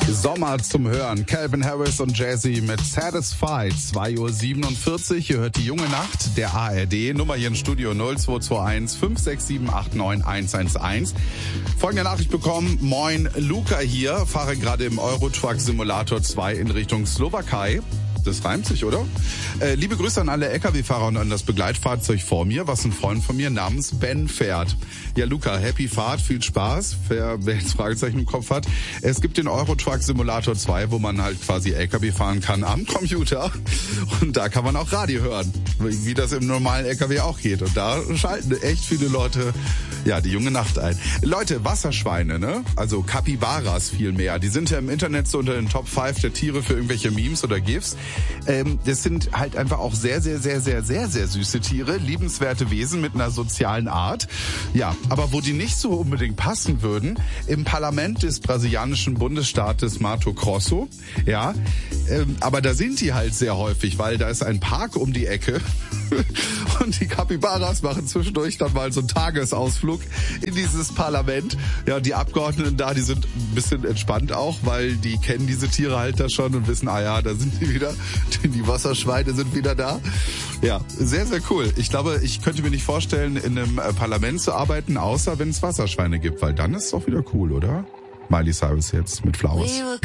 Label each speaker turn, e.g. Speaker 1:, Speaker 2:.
Speaker 1: Sommer zum Hören. Calvin Harris und Jay-Z mit Satisfied. 2:47 Uhr. Ihr hört die junge Nacht der ARD. Nummer hier im Studio 0221 567 89 111. Folgende Nachricht bekommen. Moin, Luca hier. Fahre gerade im Eurotruck Simulator 2 in Richtung Slowakei. Das reimt sich, oder? Liebe Grüße an alle LKW-Fahrer und an das Begleitfahrzeug vor mir, was ein Freund von mir namens Ben fährt. Ja, Luca, happy Fahrt, viel Spaß. Wer jetzt Fragezeichen im Kopf hat. Es gibt den Eurotruck Simulator 2, wo man halt quasi LKW fahren kann am Computer. Und da kann man auch Radio hören, wie das im normalen LKW auch geht. Und da schalten echt viele Leute, ja, die junge Nacht ein. Leute, Wasserschweine, ne? Also Capybaras vielmehr. Die sind ja im Internet so unter den Top 5 der Tiere für irgendwelche Memes oder GIFs. Das sind halt einfach auch sehr, sehr, sehr, sehr, sehr, sehr süße Tiere, liebenswerte Wesen mit einer sozialen Art. Ja, aber wo die nicht so unbedingt passen würden, im Parlament des brasilianischen Bundesstaates Mato Grosso, ja, aber da sind die halt sehr häufig, weil da ist ein Park um die Ecke und die Capybaras machen zwischendurch dann mal so einen Tagesausflug in dieses Parlament. Ja, die Abgeordneten da, die sind ein bisschen entspannt auch, weil die kennen diese Tiere halt da schon und wissen, ah ja, da sind die wieder. Die Wasserschweine sind wieder da. Ja, sehr, sehr cool. Ich glaube, ich könnte mir nicht vorstellen, in einem Parlament zu arbeiten, außer wenn es Wasserschweine gibt, weil dann ist es auch wieder cool, oder? Miley Cyrus jetzt mit Flowers.